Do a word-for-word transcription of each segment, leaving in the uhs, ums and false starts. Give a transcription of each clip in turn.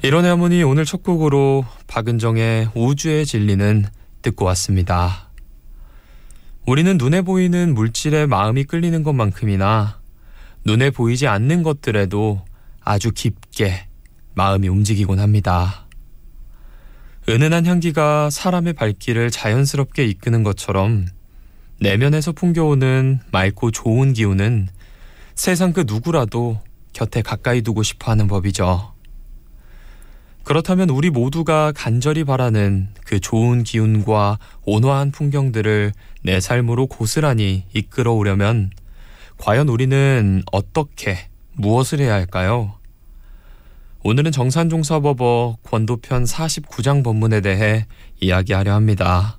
이런의 어머니 오늘 첫 곡으로 박은정의 우주의 진리는 듣고 왔습니다. 우리는 눈에 보이는 물질에 마음이 끌리는 것만큼이나 눈에 보이지 않는 것들에도 아주 깊게 마음이 움직이곤 합니다. 은은한 향기가 사람의 발길을 자연스럽게 이끄는 것처럼 내면에서 풍겨오는 맑고 좋은 기운은 세상 그 누구라도 곁에 가까이 두고 싶어하는 법이죠. 그렇다면 우리 모두가 간절히 바라는 그 좋은 기운과 온화한 풍경들을 내 삶으로 고스란히 이끌어오려면 과연 우리는 어떻게, 무엇을 해야 할까요? 오늘은 정산종사법어 권도편 사십구 장 법문에 대해 이야기하려 합니다.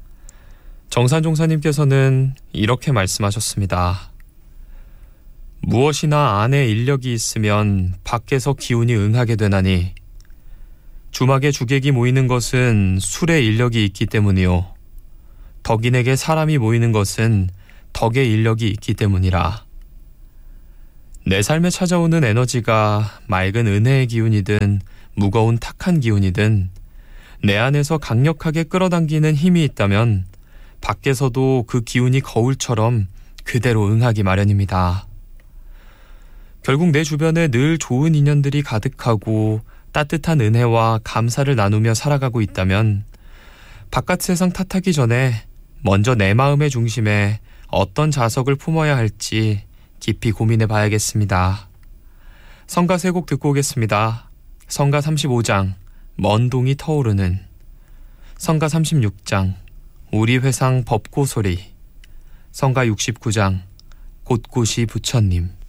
정산종사님께서는 이렇게 말씀하셨습니다. 무엇이나 안에 인력이 있으면 밖에서 기운이 응하게 되나니 주막에 주객이 모이는 것은 술의 인력이 있기 때문이요. 덕인에게 사람이 모이는 것은 덕의 인력이 있기 때문이라. 내 삶에 찾아오는 에너지가 맑은 은혜의 기운이든 무거운 탁한 기운이든 내 안에서 강력하게 끌어당기는 힘이 있다면 밖에서도 그 기운이 거울처럼 그대로 응하기 마련입니다. 결국 내 주변에 늘 좋은 인연들이 가득하고 따뜻한 은혜와 감사를 나누며 살아가고 있다면 바깥 세상 탓하기 전에 먼저 내 마음의 중심에 어떤 자석을 품어야 할지 깊이 고민해 봐야겠습니다. 성가 세 곡 듣고 오겠습니다. 성가 삼십오 장 먼 동이 터오르는, 성가 삼십육 장 우리 회상 법고소리, 성가 육십구 장 곳곳이 부처님.